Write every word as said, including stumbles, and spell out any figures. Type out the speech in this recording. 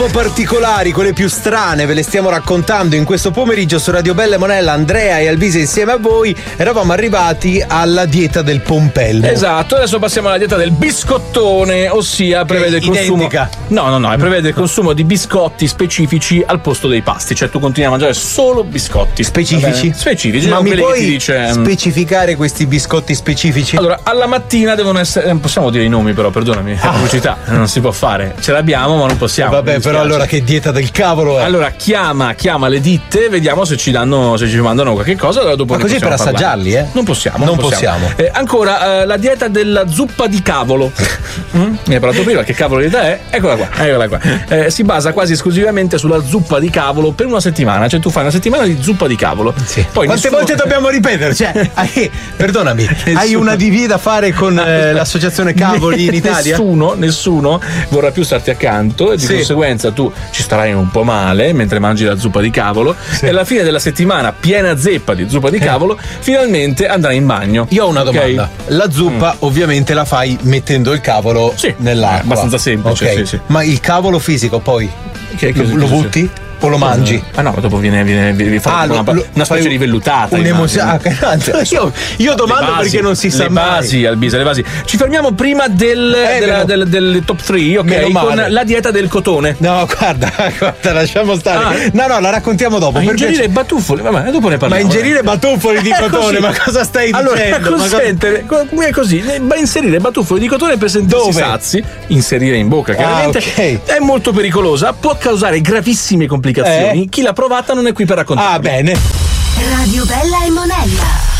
po' particolari, quelle più strane, ve le stiamo raccontando in questo pomeriggio su Radio Bella e Monella. Andrea e Albise insieme a voi. Eravamo arrivati alla dieta del pompelmo. Esatto, adesso passiamo alla dieta del biscottone, ossia prevede il consumo. Identica. No, no, no, prevede il consumo di biscotti specifici al posto dei pasti, cioè tu continui a mangiare solo biscotti Specifici? Specifici, Ma non mi quelli che puoi ti dice. specificare questi biscotti specifici? Allora, alla mattina devono essere. Non possiamo dire i nomi, però, perdonami. È pubblicità, non si può fare. Ce l'abbiamo, ma non possiamo. Eh, vabbè, però allora che dieta del cavolo è? Allora, chiama, chiama le ditte, vediamo se ci danno, se ci mandano qualche cosa. Allora dopo Ma ne così per possiamo parlare. assaggiarli, eh? Non possiamo. Non possiamo. Eh, ancora, eh, la dieta della zuppa di cavolo. mm? Ne hai parlato prima, che cavolo di dieta è? Eccola qua, eccola qua. Eh, si basa quasi esclusivamente sulla zuppa di cavolo per una settimana. Cioè, tu fai una settimana di zuppa di cavolo. Sì. Poi Quante nessuno... volte dobbiamo ripetere? Cioè, hai, perdonami, hai una D V da fare con eh, l'associazione Cavoli in Italia? Nessuno, nessuno vorrà più starti accanto e di Sì. conseguenza tu ci starai un po' male mentre mangi la zuppa di cavolo Sì. e alla fine della settimana piena zeppa di zuppa di cavolo finalmente andrai in bagno. Io ho una Ok? domanda. La zuppa ovviamente la fai mettendo il cavolo Sì, nell'acqua. abbastanza semplice, Ok. sì, sì. Ma il cavolo fisico poi Che- lo, che- lo che- butti? O lo mangi? Ah no, ma dopo viene, viene, viene Ah, una, lo- lo- una specie fai di vellutata. un'emozione. immagino. Ah, no, io, io domando Le basi, perché non si sa le mai. basi, Albisa, le basi. Ci fermiamo prima del, Eh, della, meno- del, del top tre, ok? meno Con male. la dieta del cotone. No, guarda, guarda, lasciamo stare. Ah. No, no, la raccontiamo dopo. Ma per ingerire piacere. batuffoli, vabbè, dopo ne Ma parliamo. ingerire batuffoli di È cotone, così. ma cosa stai allora, dicendo? Ma cosa- consente, come è così, eh, inserire batuffoli di cotone per sentirsi Dove? sazi, inserire in bocca chiaramente, Ah, ok. è molto pericolosa, può causare gravissime complicazioni. Eh? Chi l'ha provata non è qui per raccontare. Ah, bene. Radio Bella e Monella.